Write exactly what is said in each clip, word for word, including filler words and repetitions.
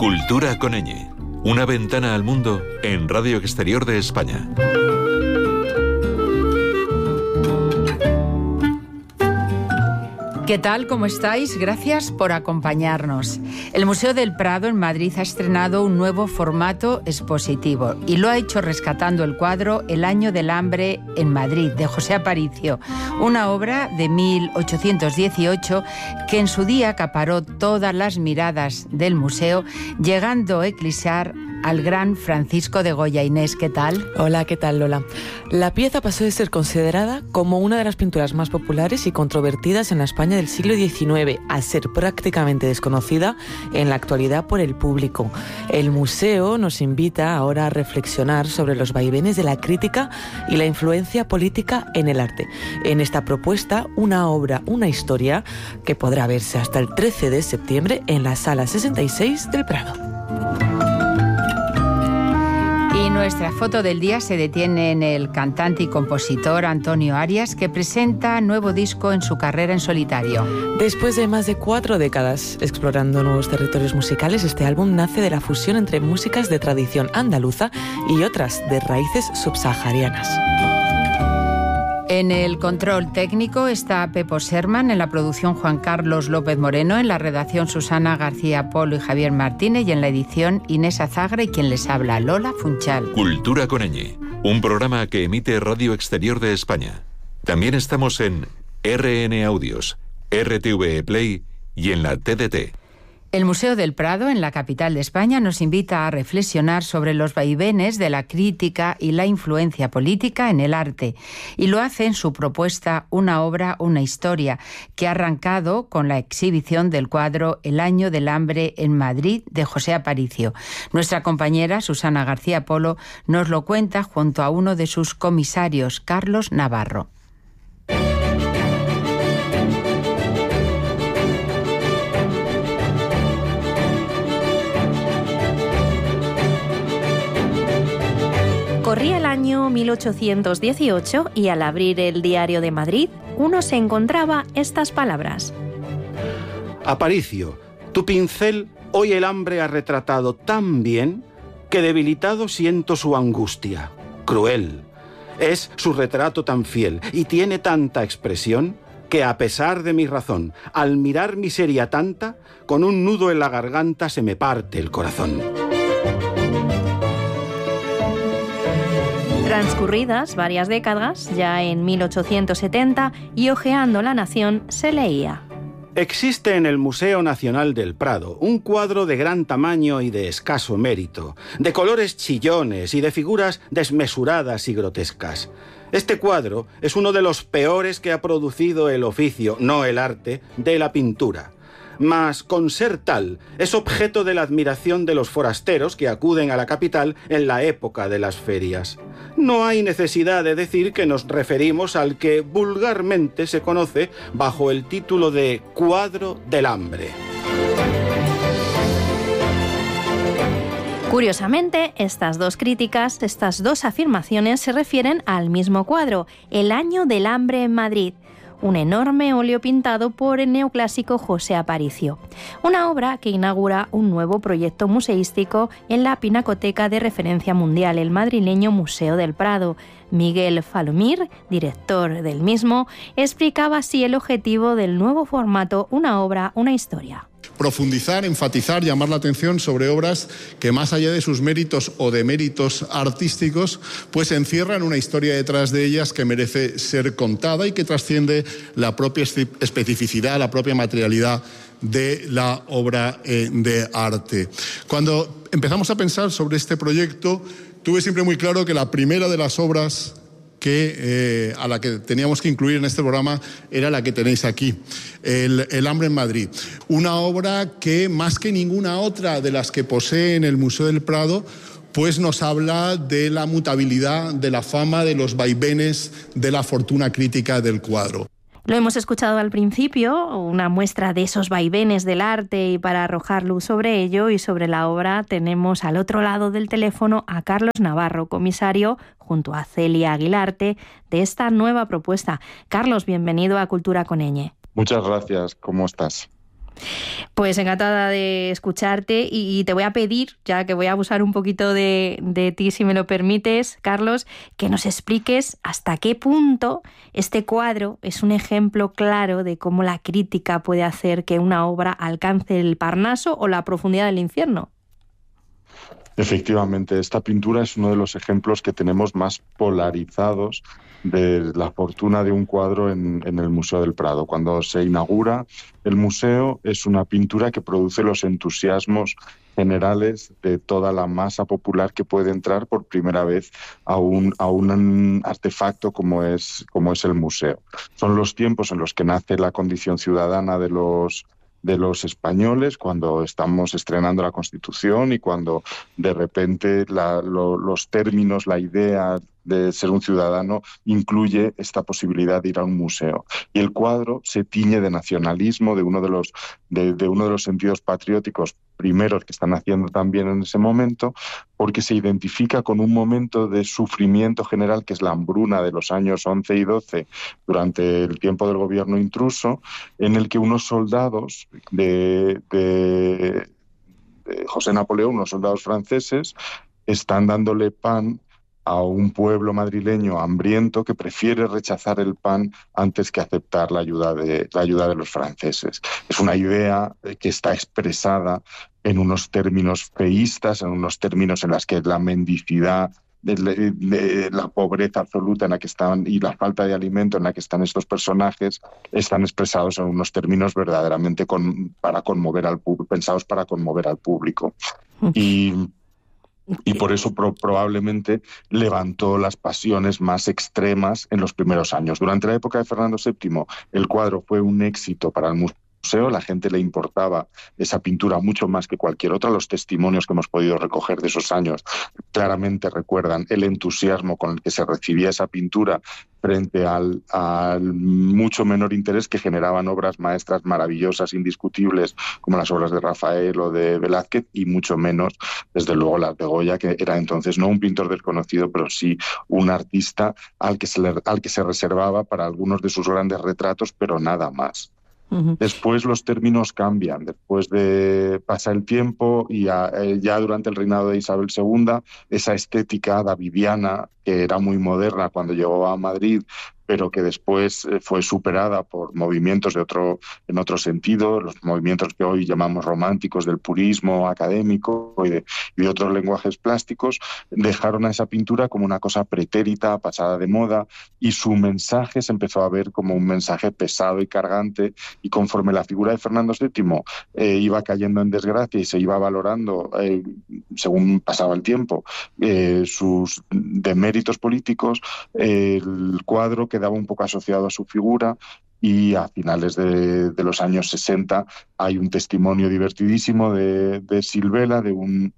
Cultura con ñ. Una ventana al mundo en Radio Exterior de España. ¿Qué tal? ¿Cómo estáis? Gracias por acompañarnos. El Museo del Prado en Madrid ha estrenado un nuevo formato expositivo y lo ha hecho rescatando el cuadro El año del hambre en Madrid, de José Aparicio, una obra de mil ochocientos dieciocho que en su día acaparó todas las miradas del museo, llegando a eclipsar al gran Francisco de Goya. Inés, ¿qué tal? Hola, ¿qué tal, Lola? La pieza pasó de ser considerada como una de las pinturas más populares y controvertidas en la España del siglo diecinueve a ser prácticamente desconocida en la actualidad por el público. El museo nos invita ahora a reflexionar sobre los vaivenes de la crítica y la influencia política en el arte. En esta propuesta, una obra, una historia que podrá verse hasta el trece de septiembre en la Sala sesenta y seis del Prado. Y nuestra foto del día se detiene en el cantante y compositor Antonio Arias, que presenta nuevo disco en su carrera en solitario. Después de más de cuatro décadas explorando nuevos territorios musicales, este álbum nace de la fusión entre músicas de tradición andaluza y otras de raíces subsaharianas. En el control técnico está Pepo Serman, en la producción Juan Carlos López Moreno, en la redacción Susana García Polo y Javier Martínez, y en la edición Inés Azagra y quien les habla, Lola Funchal. Cultura con ñ, un programa que emite Radio Exterior de España. También estamos en R N Audios, R T V E Play y en la T D T. El Museo del Prado, en la capital de España, nos invita a reflexionar sobre los vaivenes de la crítica y la influencia política en el arte, y lo hace en su propuesta Una obra, una historia, que ha arrancado con la exhibición del cuadro El año del hambre en Madrid, de José Aparicio. Nuestra compañera Susana García Polo nos lo cuenta junto a uno de sus comisarios, Carlos Navarro. Corría el año mil ochocientos dieciocho y al abrir el Diario de Madrid, uno se encontraba estas palabras. Aparicio, tu pincel hoy el hambre ha retratado tan bien que debilitado siento su angustia. Cruel. Es su retrato tan fiel y tiene tanta expresión que a pesar de mi razón, al mirar miseria tanta, con un nudo en la garganta se me parte el corazón. Transcurridas varias décadas, ya en mil ochocientos setenta, y hojeando La Nación, se leía: Existe en el Museo Nacional del Prado un cuadro de gran tamaño y de escaso mérito, de colores chillones y de figuras desmesuradas y grotescas. Este cuadro es uno de los peores que ha producido el oficio, no el arte, de la pintura. Mas, con ser tal, es objeto de la admiración de los forasteros que acuden a la capital en la época de las ferias. No hay necesidad de decir que nos referimos al que vulgarmente se conoce bajo el título de Cuadro del Hambre. Curiosamente, estas dos críticas, estas dos afirmaciones se refieren al mismo cuadro, El año del hambre en Madrid, un enorme óleo pintado por el neoclásico José Aparicio. Una obra que inaugura un nuevo proyecto museístico en la pinacoteca de referencia mundial, el madrileño Museo del Prado. Miguel Falomir, director del mismo, explicaba así el objetivo del nuevo formato Una obra, una historia. Profundizar, enfatizar, llamar la atención sobre obras que, más allá de sus méritos o deméritos artísticos, pues encierran una historia detrás de ellas que merece ser contada y que trasciende la propia especificidad, la propia materialidad de la obra eh, de arte. Cuando empezamos a pensar sobre este proyecto, tuve siempre muy claro que la primera de las obras que eh, a la que teníamos que incluir en este programa era la que tenéis aquí, el, el hambre en Madrid. Una obra que, más que ninguna otra de las que posee en el Museo del Prado, pues nos habla de la mutabilidad, de la fama, de los vaivenes, de la fortuna crítica del cuadro. Lo hemos escuchado al principio, una muestra de esos vaivenes del arte, y para arrojar luz sobre ello y sobre la obra tenemos al otro lado del teléfono a Carlos Navarro, comisario, junto a Celia Aguilarte, de esta nueva propuesta. Carlos, bienvenido a Cultura con ñ. Muchas gracias, ¿cómo estás? Pues encantada de escucharte y te voy a pedir, ya que voy a abusar un poquito de, de ti, si me lo permites, Carlos, que nos expliques hasta qué punto este cuadro es un ejemplo claro de cómo la crítica puede hacer que una obra alcance el Parnaso o la profundidad del infierno. Efectivamente, esta pintura es uno de los ejemplos que tenemos más polarizados de la fortuna de un cuadro en, en el Museo del Prado. Cuando se inaugura el museo, es una pintura que produce los entusiasmos generales de toda la masa popular que puede entrar por primera vez a un, a un artefacto como es, como es el museo. Son los tiempos en los que nace la condición ciudadana de los de los españoles, cuando estamos estrenando la Constitución y cuando de repente la, lo, los términos, la idea de ser un ciudadano incluye esta posibilidad de ir a un museo. Y el cuadro se tiñe de nacionalismo, de uno de los, de, de uno de los sentidos patrióticos primeros que están haciendo también en ese momento, porque se identifica con un momento de sufrimiento general que es la hambruna de los años once y doce durante el tiempo del gobierno intruso, en el que unos soldados de, de, de José Napoleón, unos soldados franceses, están dándole pan a un pueblo madrileño hambriento que prefiere rechazar el pan antes que aceptar la ayuda de, la ayuda de los franceses. Es una idea que está expresada en unos términos feístas, en unos términos en los que la mendicidad, de, de, de la pobreza absoluta en la que están y la falta de alimento en la que están estos personajes están expresados en unos términos verdaderamente con, para conmover al público, pensados para conmover al público. Y Y por eso pro- probablemente levantó las pasiones más extremas en los primeros años. Durante la época de Fernando séptimo, el cuadro fue un éxito para el museo. La gente le importaba esa pintura mucho más que cualquier otra. Los testimonios que hemos podido recoger de esos años claramente recuerdan el entusiasmo con el que se recibía esa pintura frente al, al mucho menor interés que generaban obras maestras maravillosas, indiscutibles, como las obras de Rafael o de Velázquez, y mucho menos, desde luego, las de Goya, que era entonces no un pintor desconocido, pero sí un artista al que se, le, al que se reservaba para algunos de sus grandes retratos, pero nada más. Después los términos cambian, después de pasar el tiempo y ya, eh, ya durante el reinado de Isabel segunda, esa estética davidiana, que era muy moderna cuando llegó a Madrid, pero que después eh, fue superada por movimientos de otro, en otro sentido, los movimientos que hoy llamamos románticos del purismo académico y de, y de otros lenguajes plásticos, dejaron a esa pintura como una cosa pretérita, pasada de moda, y su mensaje se empezó a ver como un mensaje pesado y cargante, y conforme la figura de Fernando séptimo eh, iba cayendo en desgracia y se iba valorando, eh, según pasaba el tiempo, eh, sus deméritos políticos, eh, el cuadro quedaba un poco asociado a su figura, y a finales de, de los años sesenta hay un testimonio divertidísimo de, de Silvela, de un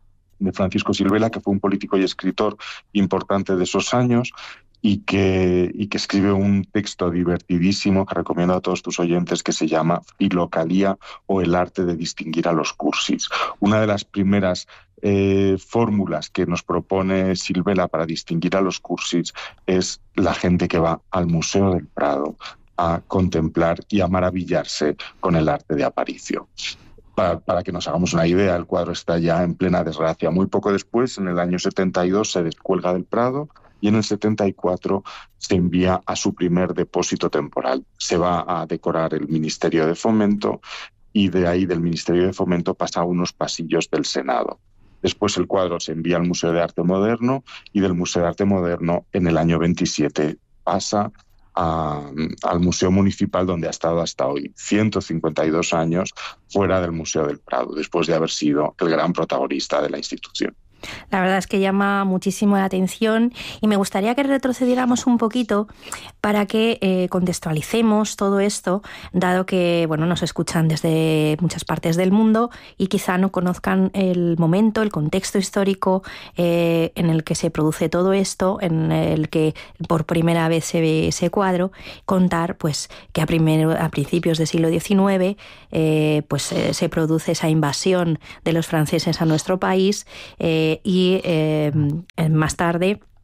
de Francisco Silvela, que fue un político y escritor importante de esos años, y que, y que escribe un texto divertidísimo que recomiendo a todos tus oyentes, que se llama Filocalía o el arte de distinguir a los cursis. Una de las primeras eh, fórmulas que nos propone Silvela para distinguir a los cursis es la gente que va al Museo del Prado a contemplar y a maravillarse con el arte de Aparicio. Para, para que nos hagamos una idea, el cuadro está ya en plena desgracia. Muy poco después, en el año setenta y dos, se descuelga del Prado, y en el setenta y cuatro se envía a su primer depósito temporal. Se va a decorar el Ministerio de Fomento, y de ahí, del Ministerio de Fomento, pasa a unos pasillos del Senado. Después el cuadro se envía al Museo de Arte Moderno, y del Museo de Arte Moderno, en el año veintisiete, pasa a, al Museo Municipal, donde ha estado hasta hoy, ciento cincuenta y dos años fuera del Museo del Prado, después de haber sido el gran protagonista de la institución. La verdad es que llama muchísimo la atención, y me gustaría que retrocediéramos un poquito para que eh, contextualicemos todo esto, dado que bueno, nos escuchan desde muchas partes del mundo y quizá no conozcan el momento, el contexto histórico eh, en el que se produce todo esto, en el que por primera vez se ve ese cuadro. Contar pues que a, primero, a principios del siglo diecinueve eh, pues, eh, se produce esa invasión de los franceses a nuestro país, eh, y eh, más tarde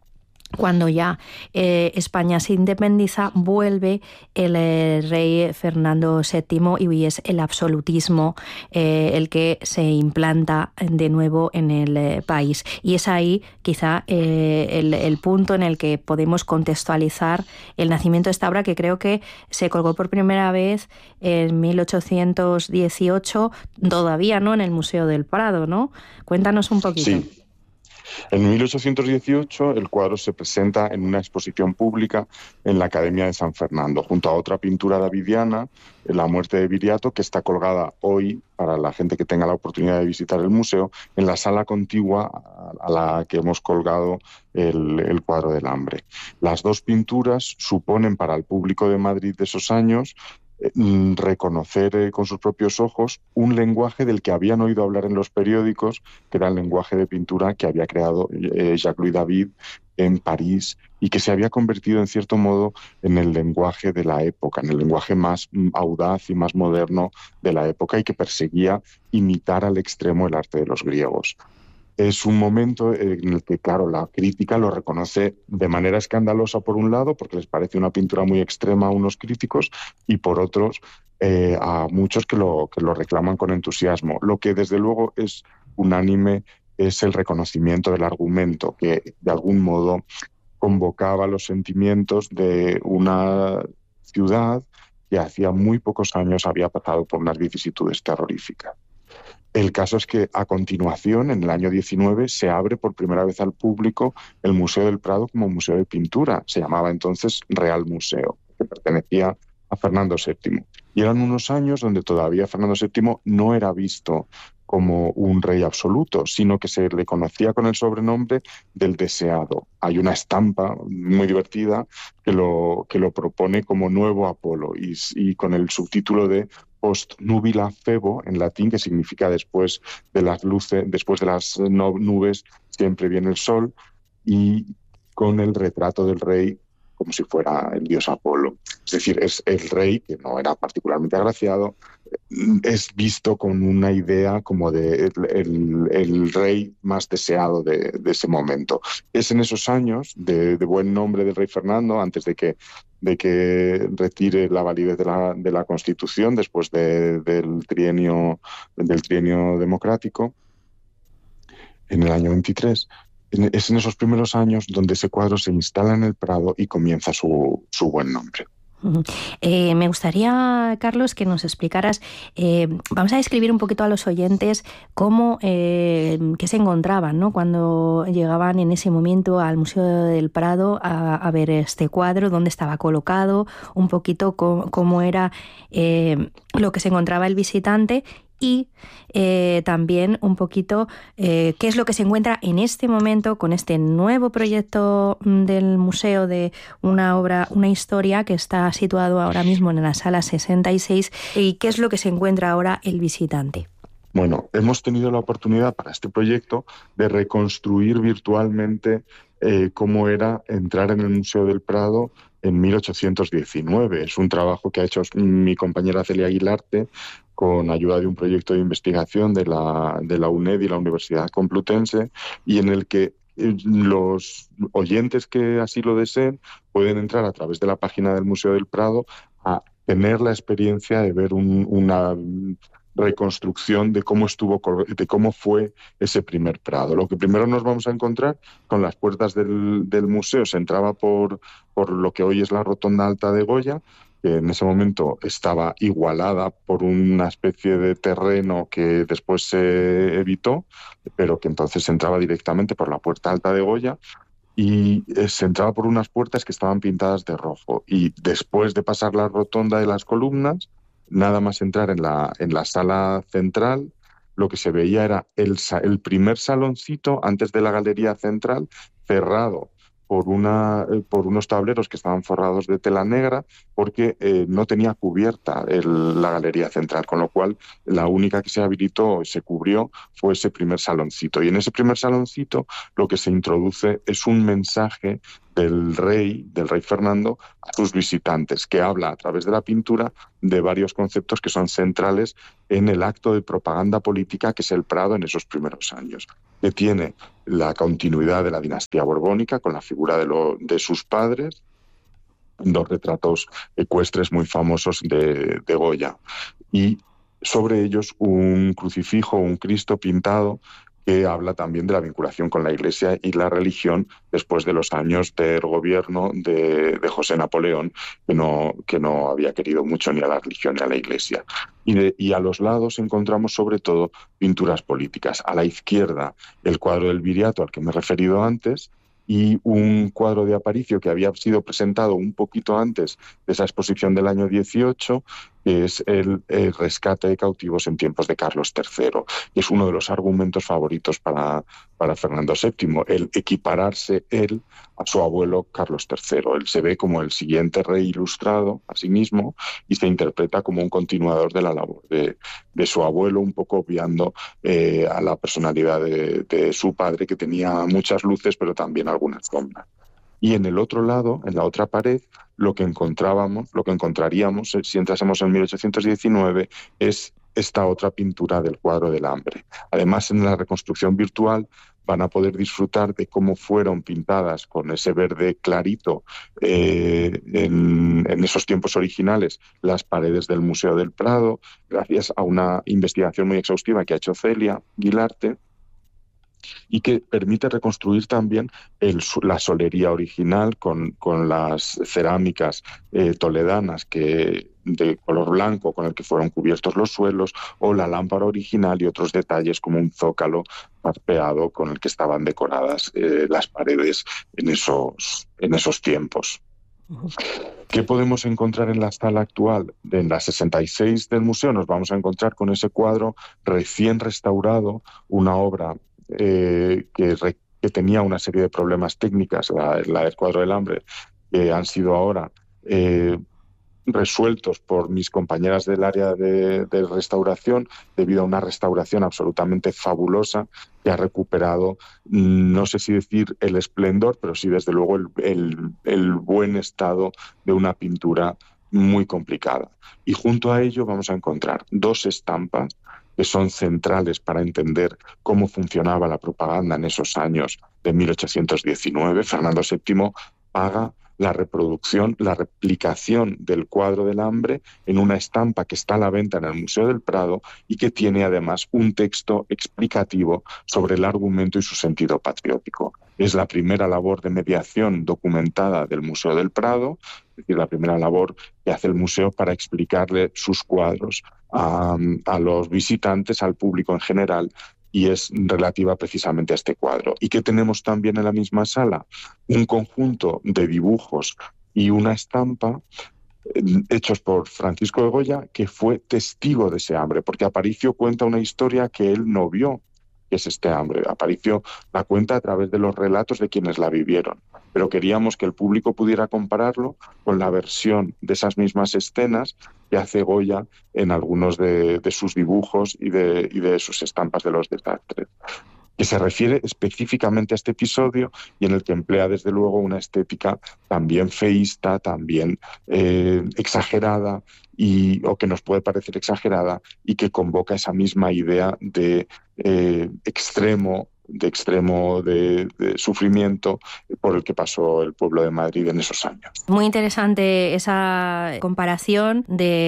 cuando ya eh, España se independiza, vuelve el eh, rey Fernando séptimo y es el absolutismo eh, el que se implanta de nuevo en el eh, país. Y es ahí quizá eh, el, el punto en el que podemos contextualizar el nacimiento de esta obra, que creo que se colgó por primera vez en mil ochocientos dieciocho, todavía no en el Museo del Prado, ¿no? Cuéntanos un poquito. Sí. En mil ochocientos dieciocho el cuadro se presenta en una exposición pública en la Academia de San Fernando, junto a otra pintura davidiana, La muerte de Viriato, que está colgada hoy, para la gente que tenga la oportunidad de visitar el museo, en la sala contigua a la que hemos colgado el, el cuadro del hambre. Las dos pinturas suponen para el público de Madrid de esos años reconocer eh, con sus propios ojos un lenguaje del que habían oído hablar en los periódicos, que era el lenguaje de pintura que había creado eh, Jacques-Louis David en París y que se había convertido en cierto modo en el lenguaje de la época, en el lenguaje más audaz y más moderno de la época, y que perseguía imitar al extremo el arte de los griegos. Es un momento en el que, claro, la crítica lo reconoce de manera escandalosa por un lado, porque les parece una pintura muy extrema a unos críticos, y por otros eh, a muchos que lo, que lo reclaman con entusiasmo. Lo que desde luego es unánime es el reconocimiento del argumento, que de algún modo convocaba los sentimientos de una ciudad que hacía muy pocos años había pasado por unas vicisitudes terroríficas. El caso es que a continuación, en el año diecinueve, se abre por primera vez al público el Museo del Prado como museo de pintura. Se llamaba entonces Real Museo, que pertenecía a Fernando séptimo. Y eran unos años donde todavía Fernando séptimo no era visto como un rey absoluto, sino que se le conocía con el sobrenombre del deseado. Hay una estampa muy divertida que lo, que lo propone como nuevo Apolo, y, y con el subtítulo de Post nubila febo, en latín, que significa después de las luces, después de las nubes siempre viene el sol, y con el retrato del rey como si fuera el dios Apolo. Es decir, es el rey, que no era particularmente agraciado, es visto con una idea como de el, el, el rey más deseado de, de ese momento. Es en esos años de, de buen nombre del rey Fernando, antes de que, de que retire la validez de la, de la Constitución, después de, del, trienio, del trienio democrático, en el año veintitrés. Es en esos primeros años donde ese cuadro se instala en el Prado y comienza su, su buen nombre. Eh, me gustaría, Carlos, que nos explicaras, eh, vamos a describir un poquito a los oyentes cómo, eh, qué se encontraban, ¿no?, cuando llegaban en ese momento al Museo del Prado a, a ver este cuadro, dónde estaba colocado, un poquito cómo, cómo era eh, lo que se encontraba el visitante. Y eh, también un poquito eh, qué es lo que se encuentra en este momento con este nuevo proyecto del museo de una obra, una historia que está situado ahora mismo en la sala sesenta y seis, y qué es lo que se encuentra ahora el visitante. Bueno, hemos tenido la oportunidad para este proyecto de reconstruir virtualmente eh, cómo era entrar en el Museo del Prado en mil ochocientos diecinueve. Es un trabajo que ha hecho mi compañera Celia Aguilarte con ayuda de un proyecto de investigación de la, de la UNED y la Universidad Complutense, y en el que los oyentes que así lo deseen pueden entrar a través de la página del Museo del Prado a tener la experiencia de ver un, una reconstrucción de cómo estuvo, de cómo fue ese primer Prado. Lo que primero nos vamos a encontrar con las puertas del, del museo. Se entraba por, por lo que hoy es la Rotonda Alta de Goya, que en ese momento estaba igualada por una especie de terreno que después se evitó, pero que entonces se entraba directamente por la Puerta Alta de Goya, y se entraba por unas puertas que estaban pintadas de rojo. Y después de pasar la rotonda de las columnas, nada más entrar en la, en la sala central, lo que se veía era el, el primer saloncito antes de la galería central, cerrado por, una, por unos tableros que estaban forrados de tela negra, porque eh, no tenía cubierta el, la galería central, con lo cual la única que se habilitó, se cubrió, fue ese primer saloncito. Y en ese primer saloncito lo que se introduce es un mensaje del rey, del rey Fernando, a sus visitantes, que habla a través de la pintura de varios conceptos que son centrales en el acto de propaganda política que es el Prado en esos primeros años, que tiene la continuidad de la dinastía borbónica con la figura de, lo, de sus padres, dos retratos ecuestres muy famosos de, de Goya, y sobre ellos un crucifijo, un Cristo pintado, que habla también de la vinculación con la Iglesia y la religión después de los años del gobierno de, de José Napoleón, que no, que no había querido mucho ni a la religión ni a la Iglesia. Y, de, y a los lados encontramos sobre todo pinturas políticas. A la izquierda, el cuadro del Viriato al que me he referido antes, y un cuadro de Aparicio que había sido presentado un poquito antes de esa exposición del año dieciocho, que es el, el rescate de cautivos en tiempos de Carlos tercero, que es uno de los argumentos favoritos para, para Fernando séptimo, el equipararse él a su abuelo Carlos tercero. Él se ve como el siguiente rey ilustrado a sí mismo y se interpreta como un continuador de la labor de, de su abuelo, un poco obviando eh, a la personalidad de, de su padre, que tenía muchas luces pero también algunas sombras. Y en el otro lado, en la otra pared, lo que encontrábamos, lo que encontraríamos si entrásemos en mil ochocientos diecinueve es esta otra pintura del cuadro del hambre. Además, en la reconstrucción virtual van a poder disfrutar de cómo fueron pintadas con ese verde clarito eh, en, en esos tiempos originales las paredes del Museo del Prado, gracias a una investigación muy exhaustiva que ha hecho Celia Guilarte, y que permite reconstruir también el, la solería original con, con las cerámicas eh, toledanas que, de color blanco con el que fueron cubiertos los suelos, o la lámpara original y otros detalles como un zócalo parpeado con el que estaban decoradas eh, las paredes en esos, en esos tiempos. ¿Qué podemos encontrar en la sala actual? En la sesenta y seis del museo nos vamos a encontrar con ese cuadro recién restaurado, una obra Eh, que, re, que tenía una serie de problemas técnicas, la, la del cuadro del hambre, que han sido ahora eh, resueltos por mis compañeras del área de, de restauración, debido a una restauración absolutamente fabulosa que ha recuperado, no sé si decir el esplendor, pero sí desde luego el, el, el buen estado de una pintura muy complicada. Y junto a ello vamos a encontrar dos estampas que son centrales para entender cómo funcionaba la propaganda en esos años de mil ochocientos diecinueve. Fernando séptimo paga la reproducción, la replicación del cuadro del hambre en una estampa que está a la venta en el Museo del Prado y que tiene además un texto explicativo sobre el argumento y su sentido patriótico. Es la primera labor de mediación documentada del Museo del Prado, es decir, la primera labor que hace el museo para explicarle sus cuadros a, a los visitantes, al público en general, y es relativa precisamente a este cuadro. ¿Y qué tenemos también en la misma sala? Un conjunto de dibujos y una estampa eh, hechos por Francisco de Goya, que fue testigo de ese hambre, porque Aparicio cuenta una historia que él no vio, que es este hambre. Aparicio la cuenta a través de los relatos de quienes la vivieron, pero queríamos que el público pudiera compararlo con la versión de esas mismas escenas que hace Goya en algunos de, de sus dibujos y de, y de sus estampas de los desastres, que se refiere específicamente a este episodio y en el que emplea desde luego una estética también feísta, también eh, exagerada, y, o que nos puede parecer exagerada, y que convoca esa misma idea de eh, extremo, de extremo de, de sufrimiento por el que pasó el pueblo de Madrid en esos años. Muy interesante esa comparación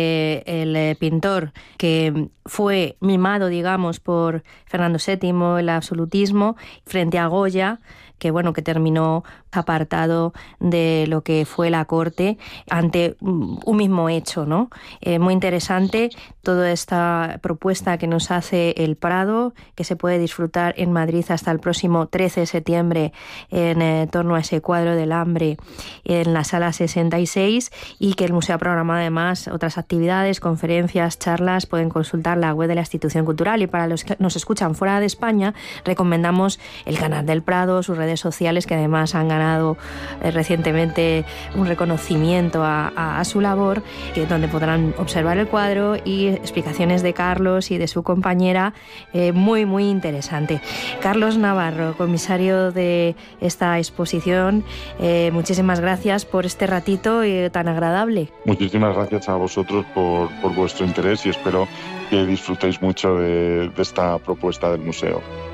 del pintor que fue mimado, digamos, por Fernando séptimo, el absolutismo, frente a Goya, que bueno, que terminó apartado de lo que fue la corte ante un mismo hecho, ¿no? Eh, muy interesante toda esta propuesta que nos hace el Prado, que se puede disfrutar en Madrid hasta el próximo trece de septiembre en eh, torno a ese cuadro del hambre en la sala sesenta y seis, y que el museo ha programado además otras actividades, conferencias, charlas. Pueden consultar la web de la institución cultural, y para los que nos escuchan fuera de España recomendamos el canal del Prado, sus redes sociales, que además han ganado eh, recientemente un reconocimiento a, a, a su labor, que donde podrán observar el cuadro y explicaciones de Carlos y de su compañera, eh, muy muy interesante. Carlos Navarro, comisario de esta exposición, eh, muchísimas gracias por este ratito eh, tan agradable. Muchísimas gracias a vosotros por, por vuestro interés, y espero que disfrutéis mucho de, de esta propuesta del museo.